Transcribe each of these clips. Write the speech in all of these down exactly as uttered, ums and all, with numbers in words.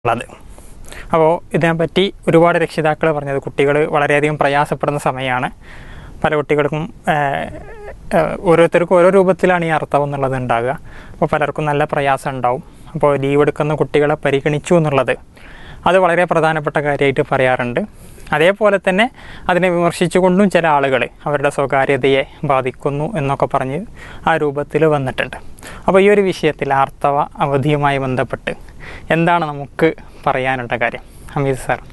ഉള്ളത്. അപ്പോൾ ഇതിനെപ്പറ്റി ഒരുപാട് രക്ഷിതാക്കൾ പറഞ്ഞത് കുട്ടികൾ വളരെയധികം പ്രയാസപ്പെടുന്ന സമയമാണ്. പല കുട്ടികൾക്കും ഓരോരുത്തർക്കും ഓരോ രൂപത്തിലാണ് ഈ അർത്ഥം എന്നുള്ളത് ഉണ്ടാകുക. അപ്പോൾ പലർക്കും നല്ല പ്രയാസം ഉണ്ടാവും. അപ്പോൾ ലീവ് എടുക്കുന്ന കുട്ടികളെ പരിഗണിച്ചു എന്നുള്ളത് അത് വളരെ പ്രധാനപ്പെട്ട കാര്യമായിട്ട് പറയാറുണ്ട്. അതേപോലെ തന്നെ അതിനെ വിമർശിച്ചുകൊണ്ടും ചില ആളുകൾ അവരുടെ സ്വകാര്യതയെ ബാധിക്കുന്നു എന്നൊക്കെ പറഞ്ഞ് ആ രൂപത്തിൽ വന്നിട്ടുണ്ട്. അപ്പോൾ ഈ ഒരു വിഷയത്തിൽ ആർത്തവ അവധിയുമായി ബന്ധപ്പെട്ട് എന്താണ് നമുക്ക് പറയാനുള്ള കാര്യം? ഹമീദ് സാർ.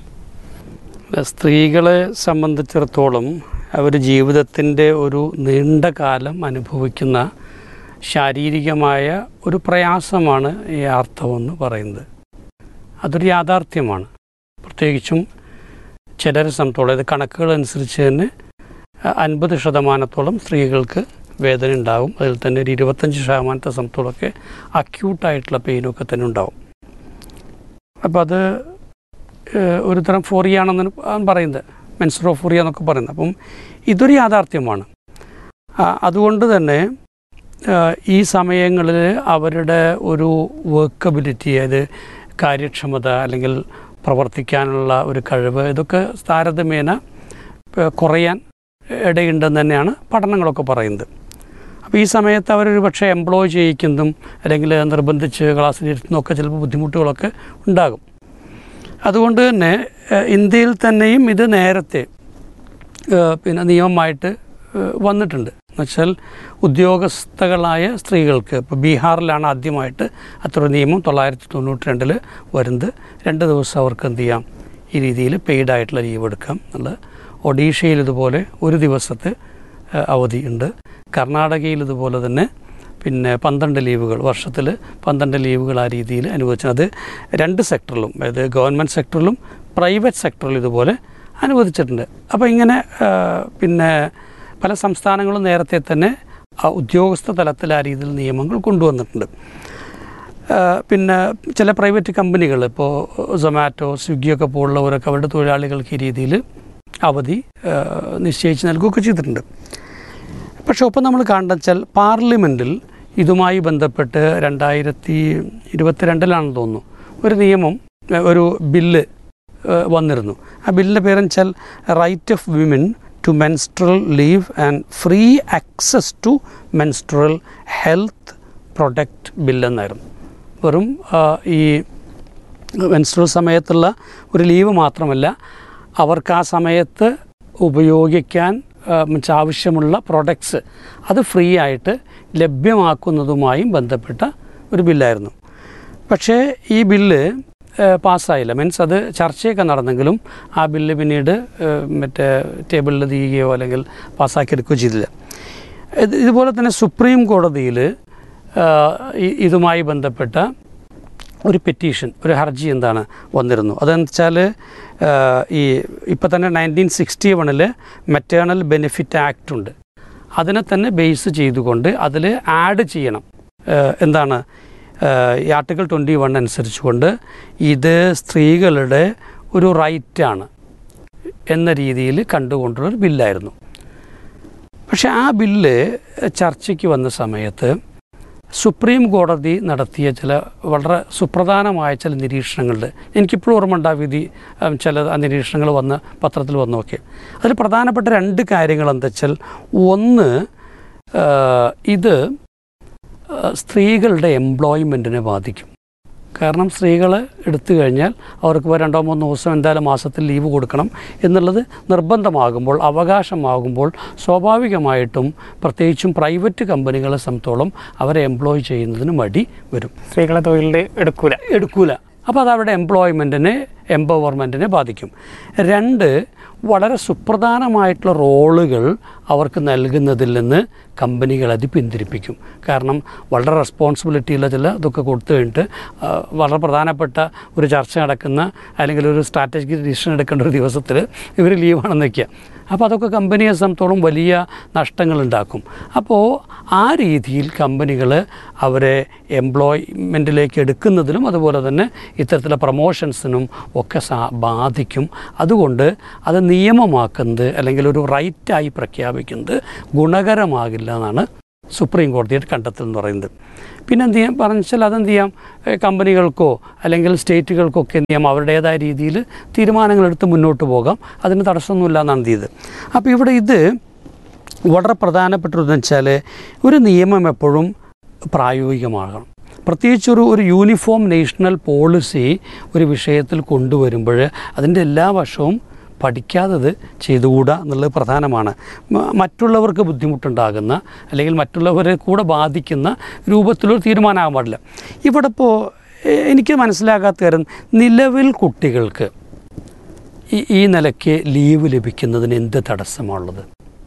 സ്ത്രീകളെ സംബന്ധിച്ചിടത്തോളം അവർ ജീവിതത്തിൻ്റെ ഒരു നീണ്ട കാലം അനുഭവിക്കുന്ന ശാരീരികമായ ഒരു പ്രയാസമാണ് ഈ ആർത്തവമെന്ന് പറയുന്നത്. അതൊരു യാഥാർത്ഥ്യമാണ്. പ്രത്യേകിച്ചും ചിലരെ സംബന്ധിച്ചോളം ഇത് കണക്കുകൾ അനുസരിച്ച് തന്നെ അൻപത് ശതമാനത്തോളം സ്ത്രീകൾക്ക് വേദന ഉണ്ടാകും. അതിൽ തന്നെ ഒരു ഇരുപത്തഞ്ച് ശതമാനത്തെ സംബന്ധിച്ചോളമൊക്കെ അക്യൂട്ടായിട്ടുള്ള പെയിനൊക്കെ തന്നെ ഉണ്ടാവും. അപ്പോൾ അത് ഒരു തരം ഫോറിയാണെന്നാണ് പറയുന്നത്, മെൻസ്ട്രോഫോറിയ എന്നൊക്കെ പറയുന്നത്. അപ്പം ഇതൊരു യാഥാർത്ഥ്യമാണ്. അതുകൊണ്ട് തന്നെ ഈ സമയങ്ങളിൽ അവരുടെ ഒരു വർക്കബിലിറ്റി, അതായത് കാര്യക്ഷമത അല്ലെങ്കിൽ പ്രവർത്തിക്കാനുള്ള ഒരു കഴിവ്, ഇതൊക്കെ താരതമ്യേന കുറയാൻ ഇടയുണ്ടെന്ന് തന്നെയാണ് പഠനങ്ങളൊക്കെ പറയുന്നത്. അപ്പോൾ ഈ സമയത്ത് അവരൊരു പക്ഷേ എംപ്ലോയ് ചെയ്യിക്കുന്നതും അല്ലെങ്കിൽ നിർബന്ധിച്ച് ക്ലാസ്സിലിരുത്തുന്നതൊക്കെ ചിലപ്പോൾ ബുദ്ധിമുട്ടുകളൊക്കെ ഉണ്ടാകും. അതുകൊണ്ട് തന്നെ ഇന്ത്യയിൽ തന്നെയും ഇത് നേരത്തെ പിന്നെ നിയമമായിട്ട് വന്നിട്ടുണ്ട്. എന്നുവെച്ചാൽ ഉദ്യോഗസ്ഥകളായ സ്ത്രീകൾക്ക് ഇപ്പോൾ ബീഹാറിലാണ് ആദ്യമായിട്ട് അത്ര നിയമം തൊള്ളായിരത്തി തൊണ്ണൂറ്റി രണ്ടിൽ വരുന്നത്. രണ്ട് ദിവസം അവർക്ക് എന്ത് ചെയ്യാം, ഈ രീതിയിൽ പെയ്ഡായിട്ടുള്ള ലീവ് എടുക്കാം എന്നുള്ളത്. ഒഡീഷയിൽ ഇതുപോലെ ഒരു ദിവസത്തെ അവധി ഉണ്ട്. കർണാടകയിൽ ഇതുപോലെ തന്നെ പിന്നെ പന്ത്രണ്ട് ലീവുകൾ, വർഷത്തിൽ പന്ത്രണ്ട് ലീവുകൾ ആ രീതിയിൽ അനുവദിച്ചത്. അത് രണ്ട് സെക്ടറിലും, അതായത് ഗവൺമെൻറ് സെക്ടറിലും പ്രൈവറ്റ് സെക്ടറിലും ഇതുപോലെ അനുവദിച്ചിട്ടുണ്ട്. അപ്പോൾ ഇങ്ങനെ പിന്നെ പല സംസ്ഥാനങ്ങളും നേരത്തെ തന്നെ ഉദ്യോഗസ്ഥ തലത്തിൽ ആ രീതിയിൽ നിയമങ്ങൾ കൊണ്ടുവന്നിട്ടുണ്ട്. പിന്നെ ചില പ്രൈവറ്റ് കമ്പനികൾ, ഇപ്പോൾ സൊമാറ്റോ, സ്വിഗ്ഗിയൊക്കെ പോലുള്ളവരൊക്കെ അവരുടെ തൊഴിലാളികൾക്ക് ഈ രീതിയിൽ അവധി നിശ്ചയിച്ച് നൽകുകയൊക്കെ ചെയ്തിട്ടുണ്ട്. പക്ഷേ ഒപ്പം നമ്മൾ കാണുന്നത് വെച്ചാൽ പാർലമെൻറ്റിൽ ഇതുമായി ബന്ധപ്പെട്ട് രണ്ടായിരത്തി ഇരുപത്തിരണ്ടിലാണെന്ന് തോന്നുന്നു ഒരു നിയമം, ഒരു ബില്ല് വന്നിരുന്നു. ആ ബില്ലിൻ്റെ പേരെന്ന് വെച്ചാൽ right of women to menstrual leave and free access to menstrual health protect bill എന്നായിരുന്നു. വെറും ഈ മെൻസ്ട്രൽ സമയത്തുള്ള ഒരു ലീവ് മാത്രമല്ല, അവർക്ക് ആ സമയത്ത് ഉപയോഗിക്കാൻ ആവശ്യമുള്ള പ്രൊഡക്ട്സ് അത് ഫ്രീ ആയിട്ട് ലഭ്യമാക്കുന്നതുമായും ബന്ധപ്പെട്ട ഒരു ബില്ലായിരുന്നു. പക്ഷേ ഈ ബില്ല് പാസ്സായില്ല. മീൻസ് അത് ചർച്ചയൊക്കെ നടന്നെങ്കിലും ആ ബില്ല് പിന്നീട് മറ്റേ ടേബിളിൽ തീയുകയോ അല്ലെങ്കിൽ പാസ്സാക്കിയെടുക്കുകയോ ചെയ്തില്ല. ഇതുപോലെ തന്നെ സുപ്രീം കോടതിയിൽ ഇതുമായി ബന്ധപ്പെട്ട ഒരു പെറ്റീഷൻ, ഒരു ഹർജി എന്താണ് വന്നിരുന്നു. അതെന്ന് വെച്ചാൽ ഈ ഇപ്പം തന്നെ നയൻറ്റീൻ സിക്സ്റ്റി വണ്ണിൽ മെറ്റേണൽ ബെനിഫിറ്റ് ആക്ട് ഉണ്ട്. അതിനെ തന്നെ ബേസ് ചെയ്തുകൊണ്ട് അതിൽ ആഡ് ചെയ്യണം എന്താണ് ഈ ആർട്ടിക്കിൾ ട്വൻറ്റി വൺ അനുസരിച്ചുകൊണ്ട് ഇത് സ്ത്രീകളുടെ ഒരു റൈറ്റാണ് എന്ന രീതിയിൽ കണ്ടുകൊണ്ടുള്ളൊരു ബില്ലായിരുന്നു. പക്ഷേ ആ ബില്ല് ചർച്ചയ്ക്ക് വന്ന സമയത്ത് സുപ്രീം കോടതി നടത്തിയ ചില വളരെ സുപ്രധാനമായ ചില നിരീക്ഷണങ്ങളുണ്ട്. എനിക്കിപ്പോഴും ഓർമ്മയുണ്ട് ആ വിധി, ചില ആ നിരീക്ഷണങ്ങൾ വന്ന് പത്രത്തിൽ വന്നൊക്കെ. അതിൽ പ്രധാനപ്പെട്ട രണ്ട് കാര്യങ്ങൾ എന്താ വെച്ചാൽ, ഒന്ന് ഇത് സ്ത്രീകളുടെ എംപ്ലോയ്മെൻറ്റിനെ ബാധിക്കും. കാരണം സ്ത്രീകൾ എടുത്തു കഴിഞ്ഞാൽ അവർക്ക് രണ്ടോ മൂന്നോ ദിവസം എന്തായാലും മാസത്തിൽ ലീവ് കൊടുക്കണം എന്നുള്ളത് നിർബന്ധമാകുമ്പോൾ, അവകാശമാകുമ്പോൾ സ്വാഭാവികമായിട്ടും പ്രത്യേകിച്ചും പ്രൈവറ്റ് കമ്പനികളെ സംബന്ധിച്ചോളം അവരെ എംപ്ലോയ് ചെയ്യുന്നതിന് മടി വരും. സ്ത്രീകളെ തൊഴിലിൽ എടുക്കൂല എടുക്കൂല അപ്പോൾ അത് അവരുടെ എംപ്ലോയ്മെൻറ്റിനെ, എംപവർമെൻറ്റിനെ ബാധിക്കും. രണ്ട്, വളരെ സുപ്രധാനമായിട്ടുള്ള റോളുകൾ അവർക്ക് നൽകുന്നതിൽ നിന്ന് കമ്പനികൾ അത് പിന്തിരിപ്പിക്കും. കാരണം വളരെ റെസ്പോൺസിബിലിറ്റിയുള്ള ചില ഇതൊക്കെ കൊടുത്തു കഴിഞ്ഞിട്ട് വളരെ പ്രധാനപ്പെട്ട ഒരു ചർച്ച നടക്കുന്ന അല്ലെങ്കിൽ ഒരു സ്ട്രാറ്റജിക് ഡിസിഷൻ എടുക്കേണ്ട ഒരു ദിവസത്തിൽ ഇവർ ലീവാണെന്ന് വയ്ക്കുക. അപ്പോൾ അതൊക്കെ കമ്പനിയെ സംബന്ധിച്ചോളം വലിയ നഷ്ടങ്ങളുണ്ടാക്കും. അപ്പോൾ ആ രീതിയിൽ കമ്പനികൾ അവരെ എംപ്ലോയ്മെൻറ്റിലേക്ക് എടുക്കുന്നതിനും അതുപോലെ തന്നെ ഇത്തരത്തിലുള്ള പ്രൊമോഷൻസിനും ഒക്കെ സാ ബാധിക്കും. അതുകൊണ്ട് അത് നിയമമാക്കുന്നത് അല്ലെങ്കിൽ ഒരു റൈറ്റായി പ്രഖ്യാപിക്കുന്നത് ഗുണകരമാകില്ല എന്നാണ് സുപ്രീം കോടതിയുടെ കണ്ടെത്തൽ എന്ന് പറയുന്നത്. പിന്നെ എന്ത് ചെയ്യാം പറഞ്ഞാൽ അതെന്ത് ചെയ്യാം കമ്പനികൾക്കോ അല്ലെങ്കിൽ സ്റ്റേറ്റുകൾക്കൊക്കെ എന്ത് ചെയ്യാം അവരുടേതായ രീതിയിൽ തീരുമാനങ്ങളെടുത്ത് മുന്നോട്ട് പോകാം. അതിന് തടസ്സമൊന്നുമില്ല എന്നാണ് എന്ത് ചെയ്ത്. അപ്പോൾ ഇവിടെ ഇത് വളരെ പ്രധാനപ്പെട്ടതെന്ന് വെച്ചാൽ ഒരു നിയമം എപ്പോഴും പ്രായോഗികമാകണം. പ്രത്യേകിച്ചൊരു ഒരു യൂണിഫോം നേഷണൽ പോളിസി ഒരു വിഷയത്തിൽ കൊണ്ടുവരുമ്പോൾ അതിൻ്റെ എല്ലാ വശവും പഠിക്കാത്തത് ചെയ്തുകൂടാ എന്നുള്ളത് പ്രധാനമാണ്. മറ്റുള്ളവർക്ക് ബുദ്ധിമുട്ടുണ്ടാകുന്ന അല്ലെങ്കിൽ മറ്റുള്ളവരെ കൂടെ ബാധിക്കുന്ന രൂപത്തിലൊരു തീരുമാനമാകാൻ പാടില്ല. ഇവിടെ ഇപ്പോൾ എനിക്ക് മനസ്സിലാകാത്ത കാര്യം നിലവിൽ കുട്ടികൾക്ക് ഈ ഈ നിലയ്ക്ക് ലീവ് ലഭിക്കുന്നതിന് എന്ത് തടസ്സമാണുള്ളത്?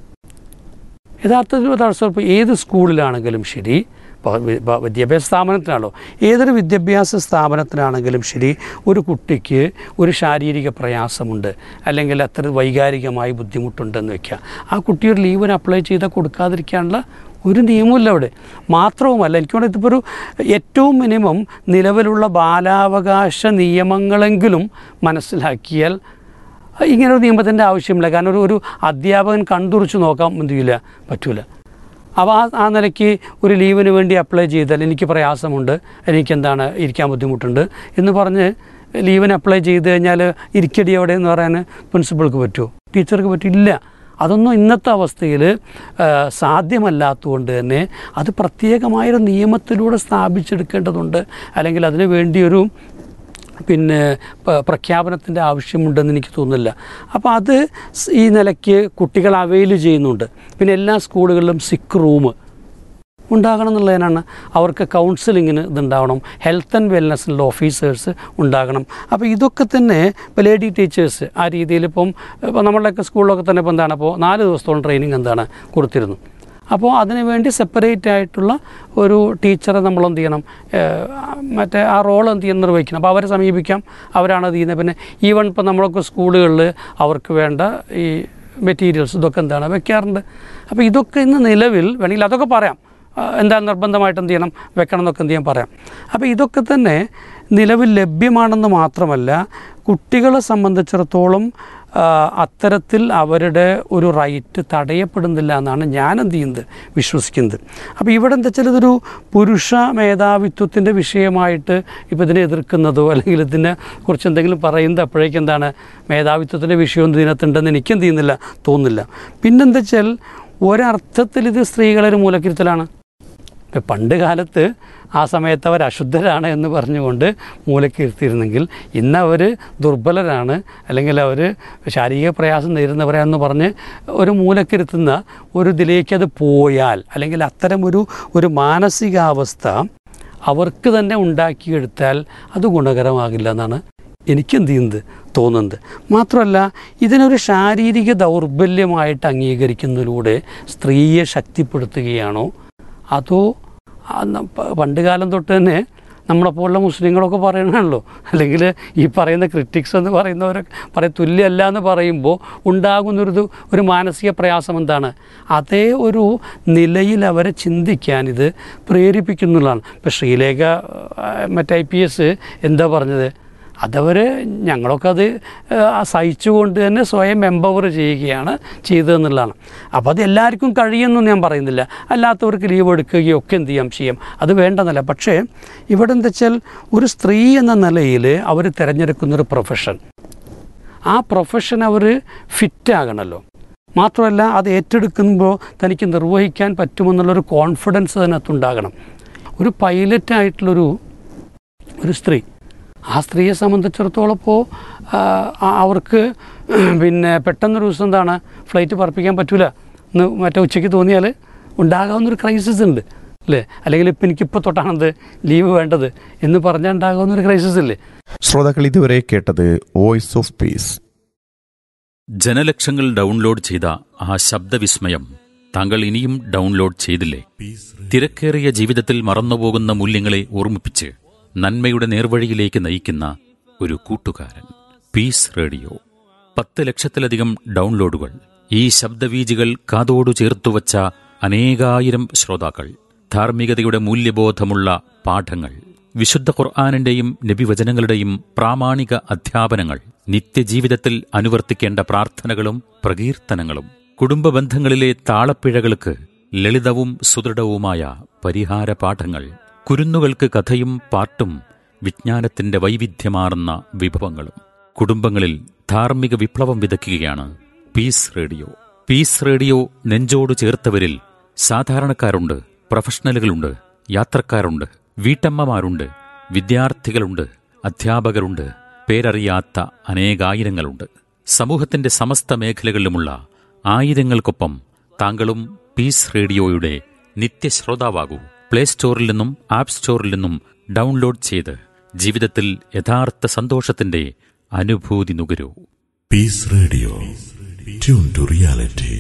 യഥാർത്ഥത്തിൽ തടസ്സം ഇപ്പോൾ ഏത് സ്കൂളിലാണെങ്കിലും ശരി, വിദ്യാഭ്യാസ സ്ഥാപനത്തിനാണല്ലോ ഏതൊരു വിദ്യാഭ്യാസ സ്ഥാപനത്തിനാണെങ്കിലും ശരി, ഒരു കുട്ടിക്ക് ഒരു ശാരീരിക പ്രയാസമുണ്ട് അല്ലെങ്കിൽ അത്ര വൈകാരികമായി ബുദ്ധിമുട്ടുണ്ടെന്ന് വയ്ക്കുക, ആ കുട്ടി ഒരു ലീവിന് അപ്ലൈ ചെയ്താൽ കൊടുക്കാതിരിക്കാനുള്ള ഒരു നിയമമില്ല അവിടെ. മാത്രവുമല്ല എനിക്ക് തോന്നുന്നത് ഇതിപ്പോൾ ഒരു ഏറ്റവും മിനിമം നിലവിലുള്ള ബാലാവകാശ നിയമങ്ങളെങ്കിലും മനസ്സിലാക്കിയാൽ ഇങ്ങനൊരു നിയമത്തിൻ്റെ ആവശ്യമില്ല. കാരണം ഒരു ഒരു അധ്യാപകൻ കണ്ടുറിച്ച് നോക്കാൻ എന്ത് ചെയ്യില്ല പറ്റൂല. അപ്പോൾ ആ ആ നിലയ്ക്ക് ഒരു ലീവിന് വേണ്ടി അപ്ലൈ ചെയ്താൽ എനിക്ക് പ്രയാസമുണ്ട്, എനിക്കെന്താണ് ഇരിക്കാൻ ബുദ്ധിമുട്ടുണ്ട് എന്ന് പറഞ്ഞ് ലീവിന് അപ്ലൈ ചെയ്ത് കഴിഞ്ഞാൽ ഇരിക്കടി എവിടെ എന്ന് പറയാൻ പ്രിൻസിപ്പൾക്ക് പറ്റുമോ, ടീച്ചർക്ക് പറ്റില്ല. അതൊന്നും ഇന്നത്തെ അവസ്ഥയിൽ സാധ്യമല്ലാത്തതുകൊണ്ട് തന്നെ അത് പ്രത്യേകമായൊരു നിയമത്തിലൂടെ സ്ഥാപിച്ചെടുക്കേണ്ടതുണ്ട്. അല്ലെങ്കിൽ അതിന് വേണ്ടിയൊരു പിന്നെ പ്രഖ്യാപനത്തിൻ്റെ ആവശ്യമുണ്ടെന്ന് എനിക്ക് തോന്നുന്നില്ല. അപ്പോൾ അത് ഈ നിലയ്ക്ക് കുട്ടികൾ അവെയിൽ ചെയ്യുന്നുണ്ട്. പിന്നെ എല്ലാ സ്കൂളുകളിലും സിക്ക് റൂം ഉണ്ടാകണം എന്നുള്ളതിനാണ്. അവർക്ക് കൗൺസിലിങ്ങിന് ഇതുണ്ടാവണം, ഹെൽത്ത് ആൻഡ് വെൽനെസ്സിലുള്ള ഓഫീസേഴ്സ് ഉണ്ടാകണം. അപ്പോൾ ഇതൊക്കെ തന്നെ ഇപ്പോൾ ലേഡി ടീച്ചേഴ്സ് ആ രീതിയിൽ ഇപ്പം ഇപ്പോൾ നമ്മളുടെയൊക്കെ സ്കൂളിലൊക്കെ തന്നെ ഇപ്പോൾ എന്താണ് ഇപ്പോൾ നാല് ദിവസത്തോളം ട്രെയിനിങ് എന്താണ് കൊടുത്തിരുന്നു. അപ്പോൾ അതിന് വേണ്ടി സെപ്പറേറ്റ് ആയിട്ടുള്ള ഒരു ടീച്ചറെ നമ്മൾ എന്ത് ചെയ്യണം, മറ്റേ ആ റോൾ എന്ത് ചെയ്യണം നിർവഹിക്കണം. അപ്പോൾ അവരെ സമീപിക്കാം, അവരാണ് അത് ചെയ്യുന്നത്. പിന്നെ ഈവൻ ഇപ്പോൾ നമ്മളൊക്കെ സ്കൂളുകളിൽ അവർക്ക് വേണ്ട ഈ മെറ്റീരിയൽസ് ഇതൊക്കെ എന്താണ് വെക്കാറുണ്ട്. അപ്പോൾ ഇതൊക്കെ ഇന്ന് നിലവിൽ വേണമെങ്കിൽ അതൊക്കെ പറയാം, എന്താ നിർബന്ധമായിട്ട് എന്ത് ചെയ്യണം വെക്കണം എന്നൊക്കെ എന്ത് ചെയ്യാൻ പറയാം. അപ്പോൾ ഇതൊക്കെ തന്നെ നിലവിൽ ലഭ്യമാണെന്ന് മാത്രമല്ല കുട്ടികളെ സംബന്ധിച്ചിടത്തോളം അത്തരത്തിൽ അവരുടെ ഒരു റൈറ്റ് തടയപ്പെടുന്നില്ല എന്നാണ് ഞാൻ എന്ത് ചെയ്യുന്നത് വിശ്വസിക്കുന്നത്. അപ്പോൾ ഇവിടെ എന്താ വെച്ചാൽ ഇതൊരു പുരുഷ മേധാവിത്വത്തിൻ്റെ വിഷയമായിട്ട് ഇപ്പോൾ ഇതിനെ എതിർക്കുന്നതോ അല്ലെങ്കിൽ ഇതിനെ കുറിച്ച് എന്തെങ്കിലും പറയുന്നത് അപ്പോഴേക്കും എന്താണ് മേധാവിത്വത്തിൻ്റെ വിഷയം ഇതിനകത്തുണ്ടെന്ന് എനിക്കെന്ത് ചെയ്യുന്നില്ല തോന്നുന്നില്ല. പിന്നെന്താ വെച്ചാൽ ഒരർത്ഥത്തിൽ ഇത് സ്ത്രീകളൊരു മൂലക്കിരുത്തലാണ്. ഇപ്പം പണ്ട് കാലത്ത് ആ സമയത്ത് അവർ അശുദ്ധരാണ് എന്ന് പറഞ്ഞുകൊണ്ട് മൂലക്കിരുത്തിയിരുന്നെങ്കിൽ ഇന്ന് അവർ ദുർബലരാണ് അല്ലെങ്കിൽ അവർ ശാരീരിക പ്രയാസം നേരിടുന്നവരാണെന്ന് പറഞ്ഞ് ഒരു മൂലക്കിരുത്തുന്ന ഒരു ഇതിലേക്ക് അത് പോയാൽ അല്ലെങ്കിൽ അത്തരം ഒരു ഒരു മാനസികാവസ്ഥ അവർക്ക് തന്നെ ഉണ്ടാക്കിയെടുത്താൽ അത് ഗുണകരമാകില്ല എന്നാണ് എനിക്കെന്ത് ചെയ്യുന്നത് തോന്നുന്നത്. മാത്രമല്ല ഇതിനൊരു ശാരീരിക ദൗർബല്യമായിട്ട് അംഗീകരിക്കുന്നതിലൂടെ സ്ത്രീയെ ശക്തിപ്പെടുത്തുകയാണോ അതോ പണ്ട് കാലം തൊട്ട് തന്നെ നമ്മളെപ്പോലുള്ള മുസ്ലിങ്ങളൊക്കെ പറയണമല്ലോ, അല്ലെങ്കിൽ ഈ പറയുന്ന ക്രിറ്റിക്സ് എന്ന് പറയുന്നവരൊക്കെ പറയും തുല്യമല്ല എന്ന് പറയുമ്പോൾ ഉണ്ടാകുന്നൊരു ഒരു മാനസിക പ്രയാസം എന്താണ്, അതേ ഒരു നിലയിൽ അവരെ ചിന്തിക്കാൻ ഇത് പ്രേരിപ്പിക്കുന്നുള്ളതാണ്. ഇപ്പോൾ ശ്രീലേഖ മറ്റേ ഐ പി എസ് എന്താ പറഞ്ഞത്, അതവർ ഞങ്ങളൊക്കെ അത് സഹിച്ചുകൊണ്ട് തന്നെ സ്വയം എംപവർ ചെയ്യുകയാണ് ചെയ്തതെന്നുള്ളതാണ്. അപ്പോൾ അത് എല്ലാവർക്കും കഴിയുമെന്ന് ഞാൻ പറയുന്നില്ല, അല്ലാത്തവർക്ക് ലീവ് എടുക്കുകയോ ഒക്കെ എന്ത് ചെയ്യാം ചെയ്യാം, അത് വേണ്ടെന്നല്ല. പക്ഷേ ഇവിടെ എന്താ വെച്ചാൽ ഒരു സ്ത്രീ എന്ന നിലയിൽ അവർ തിരഞ്ഞെടുക്കുന്നൊരു പ്രൊഫഷൻ, ആ പ്രൊഫഷൻ അവർ ഫിറ്റാകണമല്ലോ. മാത്രമല്ല അത് ഏറ്റെടുക്കുമ്പോൾ തനിക്ക് നിർവഹിക്കാൻ പറ്റുമെന്നുള്ളൊരു കോൺഫിഡൻസ് അതിനകത്തുണ്ടാകണം. ഒരു പൈലറ്റായിട്ടുള്ളൊരു ഒരു സ്ത്രീ, ആ സ്ത്രീയെ സംബന്ധിച്ചിടത്തോളം ഇപ്പോൾ അവർക്ക് പിന്നെ പെട്ടെന്നൊരു ദിവസം എന്താണ് ഫ്ലൈറ്റ് പറപ്പിക്കാൻ പറ്റില്ല എന്ന് മറ്റേ ഉച്ചയ്ക്ക് തോന്നിയാൽ ഉണ്ടാകാവുന്നൊരു ക്രൈസിസ് ഉണ്ട് അല്ലേ, അല്ലെങ്കിൽ ഇപ്പം എനിക്കിപ്പോൾ തൊട്ടാണത് ലീവ് വേണ്ടത് എന്ന് പറഞ്ഞാൽ ഉണ്ടാകാവുന്നൊരു ക്രൈസിസ് ഇല്ലേ. ശ്രോതാക്കൾ ഇതുവരെ കേട്ടത് വോയിസ് ഓഫ് പീസ്. ജനലക്ഷങ്ങൾ ഡൗൺലോഡ് ചെയ്ത ആ ശബ്ദവിസ്മയം താങ്കൾ ഇനിയും ഡൗൺലോഡ് ചെയ്തില്ലേ? തിരക്കേറിയ ജീവിതത്തിൽ മറന്നുപോകുന്ന മൂല്യങ്ങളെ ഓർമ്മിപ്പിച്ച് നന്മയുടെ നേർവഴിയിലേക്ക് നയിക്കുന്ന ഒരു കൂട്ടുകാരൻ. Piece radio. പത്ത് ലക്ഷത്തിലധികം ഡൗൺലോഡുകൾ. ഈ ശബ്ദവീജികൾ കാതോടു ചേർത്തുവച്ച അനേകായിരം ശ്രോതാക്കൾ. ധാർമ്മികതയുടെ മൂല്യബോധമുള്ള പാഠങ്ങൾ, വിശുദ്ധ ഖുർആനിന്റെയും നബിവചനങ്ങളുടെയും പ്രാമാണിക അധ്യാപനങ്ങൾ, നിത്യജീവിതത്തിൽ അനുവർത്തിക്കേണ്ട പ്രാർത്ഥനകളും പ്രകീർത്തനങ്ങളും, കുടുംബ ബന്ധങ്ങളിലെ താളപ്പിഴകൾക്ക് ലളിതവും സുദൃഢവുമായ പരിഹാര പാഠങ്ങൾ, കുരുന്നുകൾക്ക് കഥയും പാട്ടും വിജ്ഞാനത്തിന്റെ വൈവിധ്യമാർന്ന വിഭവങ്ങളും. കുടുംബങ്ങളിൽ ധാർമ്മിക വിപ്ലവം വിതയ്ക്കുകയാണ് പീസ് റേഡിയോ. പീസ് റേഡിയോ നെഞ്ചോട് ചേർത്തവരിൽ സാധാരണക്കാരുണ്ട്, പ്രൊഫഷണലുകളുണ്ട്, യാത്രക്കാരുണ്ട്, വീട്ടമ്മമാരുണ്ട്, വിദ്യാർത്ഥികളുണ്ട്, അധ്യാപകരുണ്ട്, പേരറിയാത്ത അനേകായിരങ്ങളുണ്ട്. സമൂഹത്തിന്റെ സമസ്ത മേഖലകളിലുമുള്ള ആയിരങ്ങൾക്കൊപ്പം താങ്കളും പീസ് റേഡിയോയുടെ നിത്യശ്രോതാവാകൂ. പ്ലേ സ്റ്റോറിൽ നിന്നും ആപ്പ് സ്റ്റോറിൽ നിന്നും ഡൗൺലോഡ് ചെയ്ത് ജീവിതത്തിൽ യഥാർത്ഥ സന്തോഷത്തിന്റെ അനുഭൂതി നുകരൂ. Piece radio, tune to reality.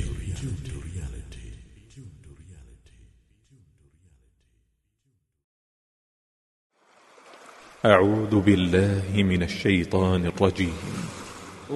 أعوذ بالله من الشيطان الرجيم.